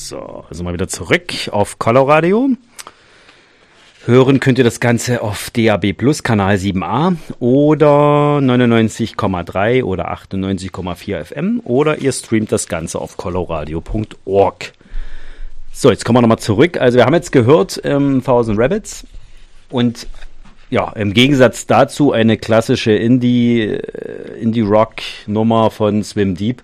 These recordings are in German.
So, also mal wieder zurück auf Coloradio. Hören könnt ihr das Ganze auf DAB Plus Kanal 7a oder 99,3 oder 98,4 FM oder ihr streamt das Ganze auf coloradio.org. So, jetzt kommen wir nochmal zurück. Also wir haben jetzt gehört Thousand Rabbits und ja, im Gegensatz dazu eine klassische Indie-Rock-Nummer von Swim Deep.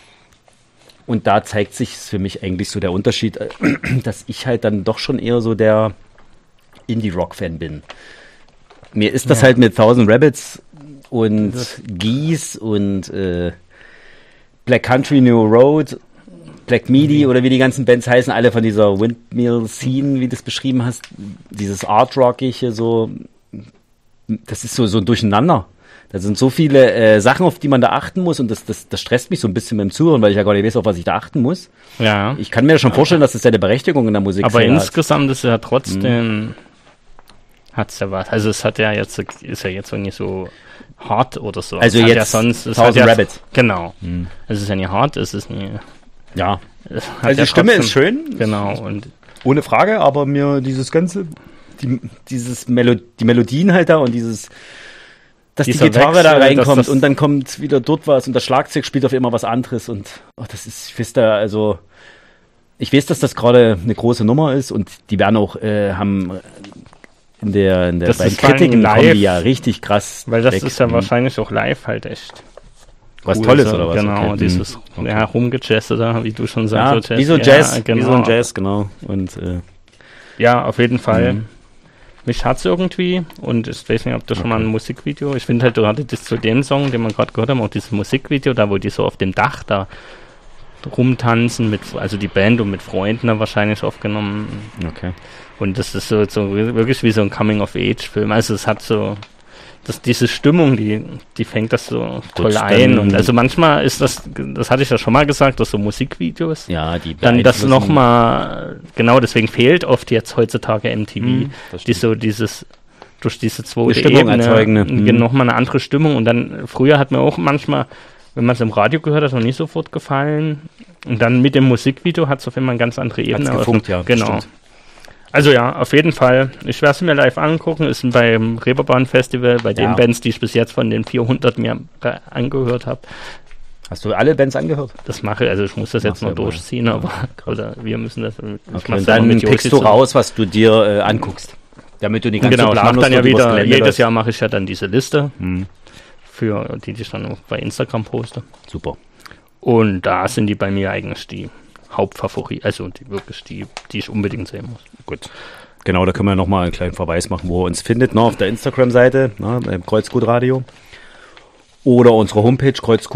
Und da zeigt sich für mich eigentlich so der Unterschied, dass ich halt dann doch schon eher so der Indie-Rock-Fan bin. Mir ist das halt mit Thousand Rabbits und Geese und Black Country New Road, Black Midi oder wie die ganzen Bands heißen, alle von dieser Windmill-Scene, wie du es beschrieben hast, dieses Art-Rockige so, das ist so ein Durcheinander. Da sind so viele Sachen, auf die man da achten muss und das stresst mich so ein bisschen beim Zuhören, weil ich ja gar nicht weiß, auf was ich da achten muss. Ja. Ich kann mir schon vorstellen, dass das ja eine Berechtigung in der Musik aber insgesamt ist ja trotzdem, hat's ja was. Also es hat ja jetzt, ist ja jetzt nicht so hart oder so. Also jetzt ja sonst, Thousand Rabbits. Genau. Es ist ja nicht hart, es ist nie. Ja. Also die Stimme ist schön. Genau. Und ohne Frage, aber mir dieses Ganze, die Melodien halt da und dieses, dass die Gitarre Wechsel, da reinkommt und dann kommt wieder dort was und das Schlagzeug spielt auf immer was anderes und das ist, ich weiß, dass das gerade eine große Nummer ist und die werden auch, haben in der bei Kritiken kommen die ja richtig krass. Weil das ist ja wahrscheinlich auch live halt echt. Was cool Tolles oder was? Genau, okay. Dieses rumgejazzt da, wie du schon sagst. Ja, wie so Jazz, ja, genau. Wie so ein Jazz, genau. Und, ja, auf jeden Fall. Mich hat's irgendwie und ich weiß nicht, ob du schon mal ein Musikvideo, ich finde halt gerade das zu dem Song, den wir gerade gehört haben, auch dieses Musikvideo, da wo die so auf dem Dach da rumtanzen, also die Band und mit Freunden da wahrscheinlich aufgenommen. Okay. Und das ist so wirklich wie so ein Coming-of-Age-Film, also es hat so, diese Stimmung, die fängt das so toll ein und also manchmal ist das hatte ich ja schon mal gesagt, dass so Musikvideos, ja, die dann das nochmal, genau deswegen fehlt oft jetzt heutzutage MTV, die so durch diese zweite Ebene nochmal eine andere Stimmung und dann, früher hat mir auch manchmal, wenn man es im Radio gehört hat, noch nicht sofort gefallen und dann mit dem Musikvideo hat es auf einmal eine ganz andere Ebene. Hat's gefunkt, ja, genau. Stimmt. Also ja, auf jeden Fall. Ich werde es mir live angucken. Ist beim Reeperbahn Festival, bei den Bands, die ich bis jetzt von den 400 mir angehört habe. Hast du alle Bands angehört? Das mache ich, also ich muss das jetzt noch durchziehen, aber oder wir müssen das. Okay, und dann pickst du raus, was du dir anguckst. Damit du die ganze Planung. Genau, ich mache dann ja wieder, jedes Jahr mache ich ja dann diese Liste, für die ich dann auch bei Instagram poste. Super. Und da sind die bei mir eigentlich die Hauptfavorit, also die ich unbedingt sehen muss. Gut. Genau, da können wir nochmal einen kleinen Verweis machen, wo ihr uns findet, auf der Instagram-Seite, Kreuzgutradio. Oder unsere Homepage,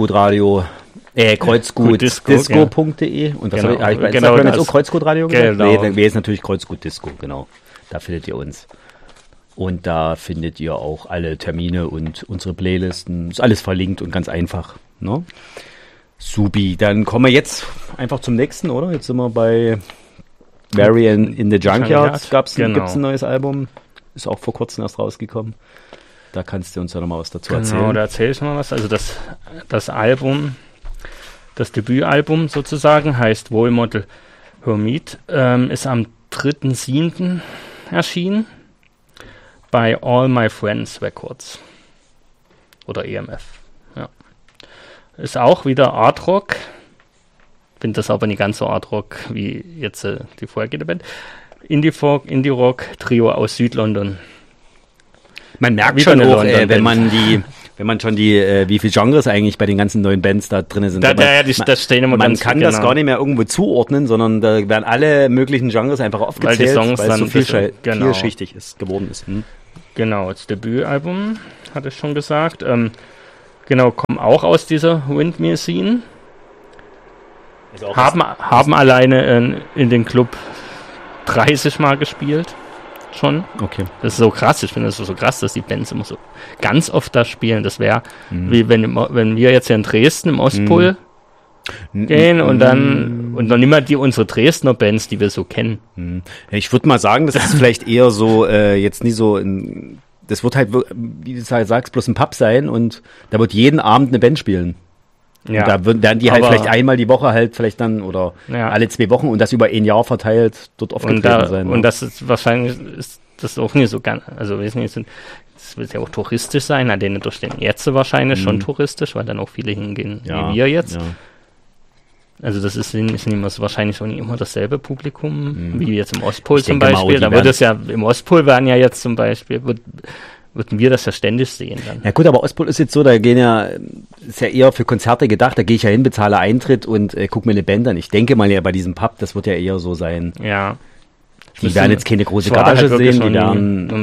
kreuzgutdisco.de. Und das habe ich bei Instagram jetzt auch Kreuzgutradio gesagt? Genau. Nee, wir ist natürlich Kreuzgutdisco, genau. Da findet ihr uns. Und da findet ihr auch alle Termine und unsere Playlisten. Ist alles verlinkt und ganz einfach, ne? Supi, dann kommen wir jetzt einfach zum nächsten, oder? Jetzt sind wir bei Mary in the Junkyard. Gibt's ein neues Album. Ist auch vor kurzem erst rausgekommen. Da kannst du uns ja nochmal was dazu erzählen. Genau, da erzähle ich mal was. Also das Album, das Debütalbum sozusagen, heißt Role Model Hermit, ist am 3.7. erschienen bei All My Friends Records. Oder EMF. Ist auch wieder Art Rock. Finde das aber nicht ganz so Art Rock wie jetzt die vorhergehende Band. Indie Folk, Indie Rock Trio aus Südlondon. Man merkt schon auch, wenn man schon wie viele Genres eigentlich bei den ganzen neuen Bands da drin sind. Das stehen immer man kann das gar nicht mehr irgendwo zuordnen, sondern da werden alle möglichen Genres einfach aufgezählt, weil es so vielschichtig geworden ist. Genau, das Debütalbum, hatte ich schon gesagt. Genau, kommen auch aus dieser Windmill-Scene. Haben alleine in den Club 30 Mal gespielt. Schon. Okay. Das ist so krass. Ich finde das so krass, dass die Bands immer so ganz oft da spielen. Das wäre, wie wenn wir jetzt hier in Dresden im Ostpol gehen und dann immer unsere Dresdner Bands, die wir so kennen. Ich würde mal sagen, das ist vielleicht eher so, jetzt nie so das wird halt, wie du sagst, bloß ein Pub sein und da wird jeden Abend eine Band spielen. Und da werden die halt vielleicht einmal die Woche halt vielleicht dann oder Ja. alle 2 Wochen und das über ein Jahr verteilt dort aufgetreten sein. Und das ist wahrscheinlich ist das auch nicht so ganz, also weiß nicht, es wird ja auch touristisch sein, an denen durch den Ärzte wahrscheinlich schon touristisch, weil dann auch viele hingehen wie wir jetzt. Ja. Also das ist nicht immer so, wahrscheinlich auch nicht immer dasselbe Publikum, wie jetzt im Ostpol Ich zum denke mal, Beispiel. die Da wird es ja, im Ostpol werden ja jetzt zum Beispiel, würden wir das ja ständig sehen dann. Ja gut, aber Ostpol ist jetzt so, da ist ja eher für Konzerte gedacht, da gehe ich ja hin, bezahle Eintritt und gucke mir eine Band an. Ich denke mal ja bei diesem Pub, das wird ja eher so sein. Ja. Die werden jetzt keine große Ich war da Gage halt wirklich sehen, die noch nie. werden